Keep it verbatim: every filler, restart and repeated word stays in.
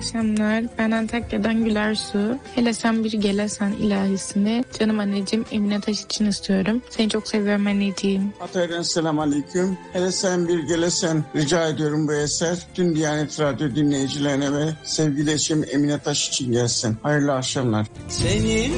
akşamlar. Ben Antakya'dan Güler Su. Hele sen bir gelesen ilahisini canım anneciğim Emine Taş için istiyorum. Seni çok seviyorum anneciğim. Hatay'dan selam aleyküm. Hele sen bir gelesen rica ediyorum bu eser. Tüm Diyanet Radyo dinleyicilerine ve sevgili eşim Emine Taş için gelsin. Hayırlı akşamlar. Senin